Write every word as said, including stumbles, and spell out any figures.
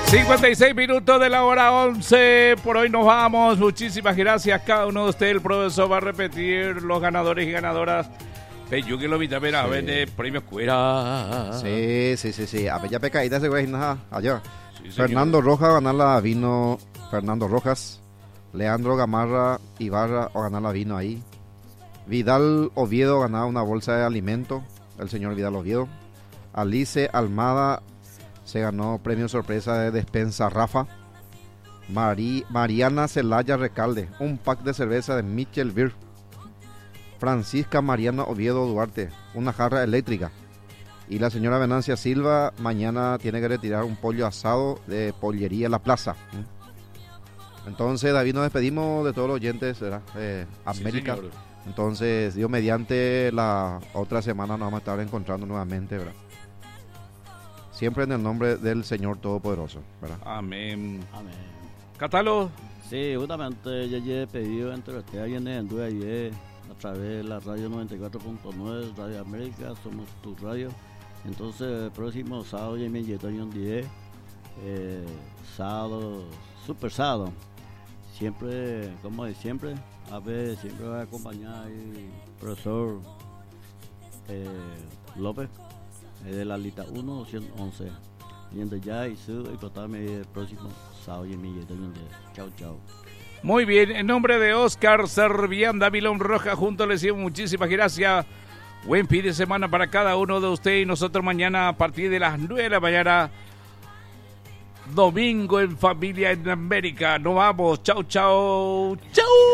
cincuenta y seis minutos de la hora once. Por hoy nos vamos. Muchísimas gracias. Cada uno de ustedes, el profesor va a repetir los ganadores y ganadoras. Yo que lo vi también a ver de premios cuera. Sí, sí, sí, sí. A ver, ya pecaíta ese güey, nada, allá. Sí, Fernando Rojas ganar la vino. Fernando Rojas. Leandro Gamarra Ibarra o ganar la vino ahí. Vidal Oviedo ganar una bolsa de alimento. El señor Vidal Oviedo. Alice Almada se ganó premio sorpresa de despensa Rafa. Mari, Mariana Celaya Recalde, un pack de cerveza de Michel Beer. Francisca Mariana Oviedo Duarte, una jarra eléctrica. Y la señora Venancia Silva mañana tiene que retirar un pollo asado de Pollería La Plaza. Entonces, David, nos despedimos de todos los oyentes de eh, América. Sí, entonces, Dios mediante, la otra semana nos vamos a estar encontrando nuevamente, ¿verdad? Siempre en el nombre del Señor Todopoderoso, ¿verdad? Amén. Amén. Catalo. Sí, justamente yo ya he pedido entre ustedes ahí en el día ayer a través de la radio noventa y cuatro punto nueve, Radio América, somos tu radio. Entonces, el próximo sábado ya me llegó un día, eh, sábado, super sábado. Siempre, como de siempre, a ver, siempre va a acompañar el profesor eh, López. De la lista uno doscientos once. Yendo ya y su y contarme el próximo sábado y mi chao, chao. Muy bien, en nombre de Oscar Servián, Davilón Roja, juntos les decimos muchísimas gracias. Buen fin de semana para cada uno de ustedes y nosotros mañana a partir de las nueve de la mañana. Domingo en Familia en América. Nos vamos. Chao, chao, chao.